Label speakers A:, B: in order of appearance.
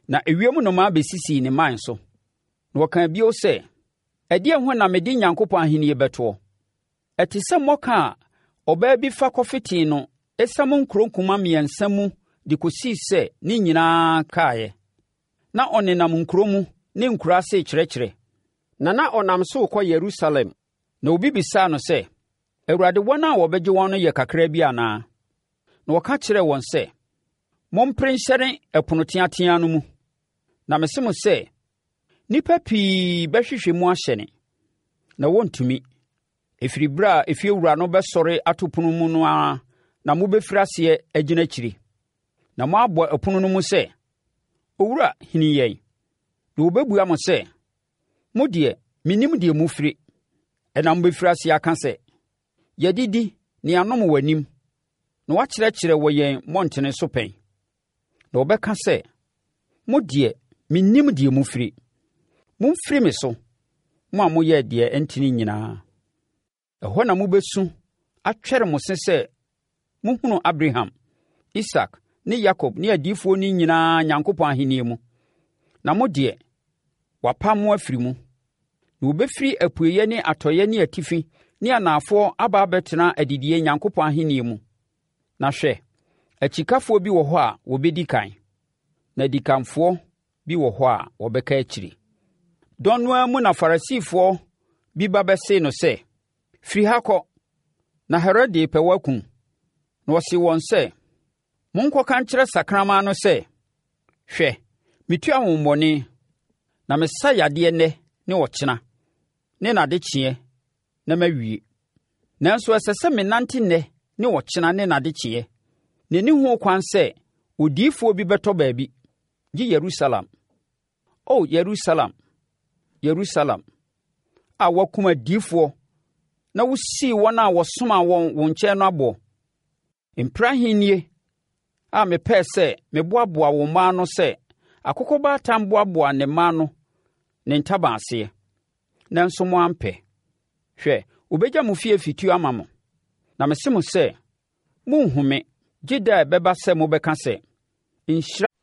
A: na ewiem nnomaa bɛsisi ne man so. Na wɔkaa bio sɛ, ɛdeɛn ho na mede Onyankopɔn ahennie bɛtoɔ? Ɛte sɛ mmɔka a ɔbaa bi fa kɔfetee no ɛsam nkuro nkuma mmiɛnsa mu de kɔsii sɛ ne nyinaa kaeɛ. Na ɔnenam nkuro mu ne nkuraase kyerɛkyerɛ. Na ɔnam so kɔ Yerusalem. Na obi bisaa no sɛ, Awurade, wɔn a wɔbɛgye wɔn no yɛ kakra bi anaa? Na wɔka kyerɛɛ wɔn sɛ, mompere nhyɛne ɛpono teatea no mu. Na mese mo sɛ, nnipa pii bɛhwehwɛ mu ahyɛne, na wɔntumi. Ɛfiri berɛ a efiewura no bɛsɔre ato pono mu no ara na mobɛfiri aseɛ agyina akyiri. Na moabɔ ɛpono no mu sɛ, Owura, hini yɛn. Na wɔbɛbua mo sɛ, mo deɛ, mennim deɛ mufiri. Ɛna mobɛfiri aseɛ aka sɛ, yɛdidi ne yɛanom w'anim, na woakyerɛkyerɛ wɔ yɛn mmɔntene so pɛn. Na wɔbɛka sɛ, mo deɛ, mennim deɛ mufiri. Momfiri me so, mo a moyɛ deɛ ɛntene nyinaa. Ɛhɔ na mobɛsu atwɛre mo se sɛ mohunu Abraham, Isak ne Yakob ne adiyifoɔ no nyinaa Nyankopɔn ahennie mu. Na mo deɛ, wapam mo afiri mu. Na wɔbɛfiri apueeɛ ne atɔeɛ ne atifi ne anafoɔ aba abɛtena adidie Nyankopɔn ahennie mu. Na hwɛ, akyikafoɔ bi wɔ hɔ a wɔbɛdi kan, na adikanfoɔ bi wɔ hɔ a wɔbɛka akyiri. Dɔn no ara mu na Farisifoɔ bi ba bɛsee no sɛ, firi ha kɔ, na Herode pɛ wakum. Na wɔse wɔn sɛ, monkɔka nkyerɛ sakraman no sɛ, hwɛ, metu ahommɔne, na mesa yadeɛ nnɛ ne ɔkyena, ne n'adekyeeɛ, na mawie. Nanso ɛsɛ sɛ menante nnɛ ne ɔkyena ne n'adekyeeɛ, na ɛnni ho kwan sɛ odiyifoɔ bi bɛtɔ baabi, gye Yerusalem. O Yerusalem, Yerusalem, a wakum adiyifoɔ, na wosii wɔn a wɔsomaa wɔn wo nkyɛn no aboɔ. Mpra ahennie a mepɛɛ sɛ meboaboa wo mmaa no sɛ akokɔbaatan boaboa ne mmaa no ne ntaban aseɛ, nanso mo ampɛ. Hwɛ, wobɛgya mo fie fituo ama mo. Na mese mo sɛ, monhume, gye da a ɛbɛba sɛ mobɛka sɛ, nhyira